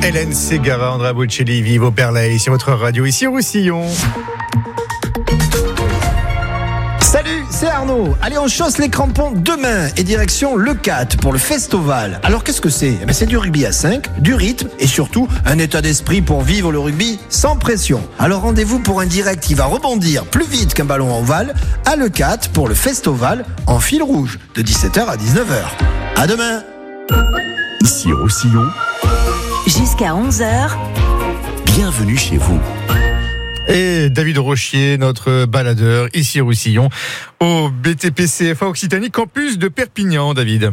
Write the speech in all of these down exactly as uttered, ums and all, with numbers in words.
Hélène Ségara, Andrea Bocelli, Vivo Perlay sur votre radio ici au Roussillon. Salut, c'est Arnaud. Allez, on chausse les crampons demain et direction le quatre pour le Festoval. Alors qu'est-ce que c'est ? Eh bien, c'est du rugby à cinq, du rythme et surtout un état d'esprit pour vivre le rugby sans pression. Alors rendez-vous pour un direct qui va rebondir plus vite qu'un ballon en ovale à le quatre pour le Festoval en fil rouge de dix-sept heures à dix-neuf heures. À demain. Ici au Roussillon, jusqu'à onze heures, bienvenue chez vous. Et David Rochier, notre baladeur ici au Roussillon, au B T P C F A Occitanie, campus de Perpignan, David.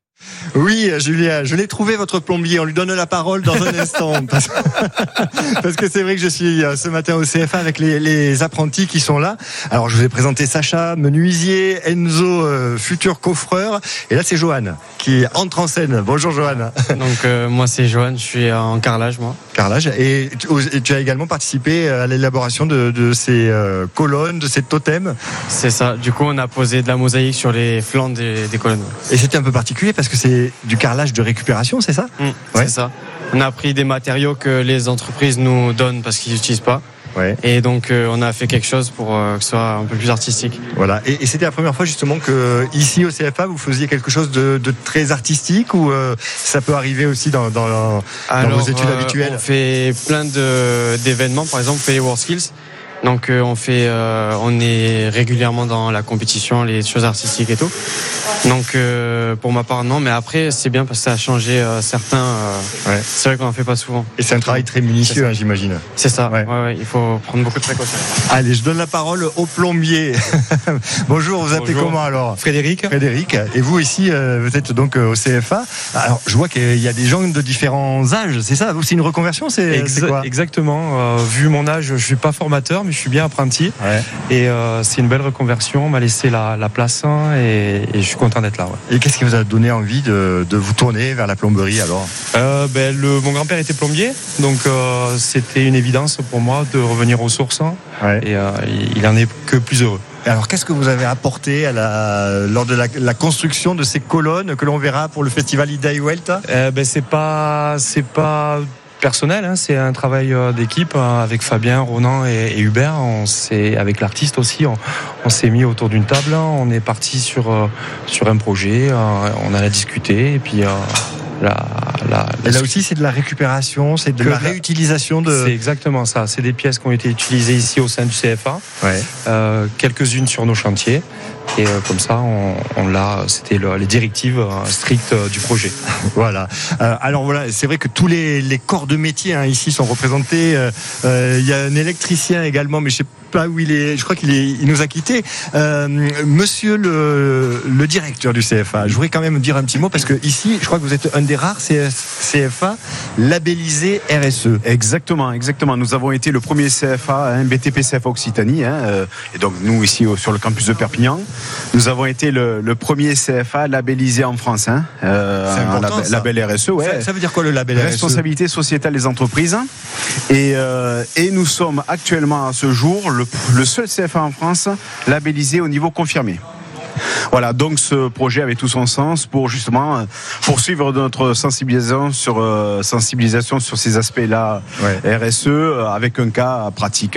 Oui, Julien, je l'ai trouvé votre plombier. On lui donne la parole dans un instant. Parce, parce que c'est vrai que je suis ce matin au C F A avec les, les apprentis qui sont là. Alors, je vous ai présenté Sacha, menuisier, Enzo, euh, futur coffreur. Et là, c'est Johan qui entre en scène. Bonjour, Johan. Donc, euh, moi, c'est Johan. Je suis en carrelage, moi. Carrelage. Et tu, et tu as également participé à l'élaboration de, de ces euh, colonnes, de ces totems. C'est ça. Du coup, on a posé de la mosaïque sur les flancs des, des colonnes. Et c'était un peu particulier parce que c'est du carrelage de récupération, c'est ça ? mmh, ouais. C'est ça. On a pris des matériaux que les entreprises nous donnent parce qu'ils n'utilisent pas. Ouais. Et donc euh, on a fait quelque chose pour euh, que ce soit un peu plus artistique. Voilà. Et, et c'était la première fois justement que ici au C F A vous faisiez quelque chose de, de très artistique ou euh, ça peut arriver aussi dans, dans, dans Alors, vos études euh, habituelles ? On fait plein de, d'événements. Par exemple, on fait les WorldSkills. Donc euh, on fait, euh, on est régulièrement dans la compétition, les choses artistiques et tout. Donc euh, pour ma part non, mais après c'est bien parce que ça a changé euh, certains. Euh, ouais. C'est vrai qu'on en fait pas souvent. Et c'est un travail très minutieux, hein, j'imagine. C'est ça. Ouais. Ouais, ouais, il faut prendre beaucoup de précautions. Allez, je donne la parole au plombier. Bonjour, vous appelez comment alors ? Frédéric. Frédéric. Et vous ici, euh, vous êtes donc euh, au C F A. Alors je vois qu'il y a des gens de différents âges. C'est ça ? C'est une reconversion ? C'est, Exa- c'est quoi ? Exactement. Euh, vu mon âge, je suis pas formateur. Je suis bien apprenti, ouais. et euh, c'est une belle reconversion. On m'a laissé la, la place hein, et, et je suis content d'être là. Ouais. Et qu'est-ce qui vous a donné envie de, de vous tourner vers la plomberie alors ? euh, ben, le, Mon grand-père était plombier, donc euh, c'était une évidence pour moi de revenir aux sources, hein, ouais. et euh, il en est que plus heureux. Alors qu'est-ce que vous avez apporté à la, lors de la, la construction de ces colonnes que l'on verra pour le festival Ida y Vuelta ? euh, ben, C'est pas... C'est pas... personnel, hein, c'est un travail d'équipe avec Fabien, Ronan et, et Hubert. On s'est, avec l'artiste aussi, on, on s'est mis autour d'une table. On est parti sur sur un projet. On en a discuté et puis. Euh, La, la, la... Et là aussi, c'est de la récupération, c'est de la réutilisation de. C'est exactement ça. C'est des pièces qui ont été utilisées ici au sein du C F A. Ouais. Euh, quelques-unes sur nos chantiers. Et euh, comme ça, on, on l'a. C'était le, les directives euh, strictes euh, du projet. Voilà. Euh, alors voilà, c'est vrai que tous les, les corps de métier hein, ici sont représentés. Il euh, y a un électricien également, mais je sais pas où il est. Je crois qu'il est, il nous a quittés. Euh, monsieur le, le directeur du C F A, je voudrais quand même dire un petit mot parce que ici, je crois que vous êtes un des rares C F A labellisé R S E. Exactement, exactement. Nous avons été le premier C F A, hein, B T P C F A Occitanie, hein, euh, et donc nous ici sur le campus de Perpignan. Nous avons été le, le premier C F A labellisé en France. Hein, euh, c'est important, label, label R S E. Ouais. Ça, ça veut dire quoi le label R S E ? Responsabilité sociétale des entreprises. Et, euh, et nous sommes actuellement à ce jour le, le seul C F A en France labellisé au niveau confirmé. Voilà, donc ce projet avait tout son sens pour justement poursuivre notre sensibilisation sur euh, sensibilisation sur ces aspects-là, ouais. R S E, avec un cas pratique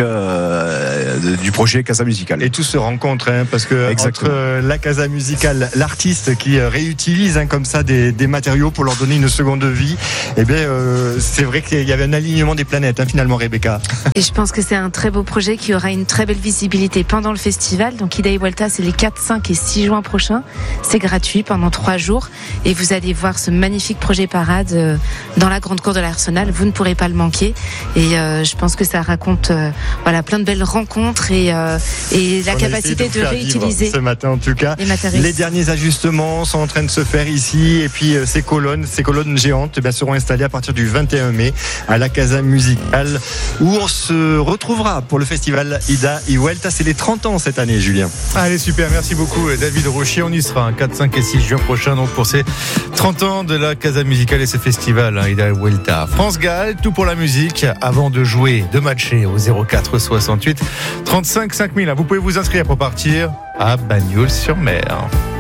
euh, du projet Casa Musicale. Et tout se rencontre, hein, parce que Exactement. Entre la Casa Musicale, l'artiste qui réutilise hein, comme ça des, des matériaux pour leur donner une seconde vie, eh bien, euh, c'est vrai qu'il y avait un alignement des planètes, hein, finalement, Rebecca. Et je pense que c'est un très beau projet qui aura une très belle visibilité pendant le festival. Donc Ida y Vuelta, c'est les quatre, cinq et six juin prochain. C'est gratuit pendant trois jours et vous allez voir ce magnifique projet parade dans la grande cour de l'Arsenal. Vous ne pourrez pas le manquer et euh, je pense que ça raconte euh, voilà, plein de belles rencontres et, euh, et la On capacité de, de réutiliser ce matin en tout cas. Les matériaux. Les derniers ajustements sont en train de se faire ici et puis euh, ces colonnes, ces colonnes géantes eh bien, seront installées à partir du vingt et un mai à la Casa Musicale où on se retrouvera pour le festival Ida y Vuelta. C'est les trente ans cette année, Julien. Allez, super, merci beaucoup David Rochier. On y sera hein, quatre, cinq et six juin prochain donc pour ces trente ans de la Casa Musicale et ce festival hein, Ida y Vuelta. France Gall, tout pour la musique avant de jouer, de matcher au zéro quatre soixante-huit trente-cinq cinq mille. Vous pouvez vous inscrire pour partir à Bagnols-sur-Mer.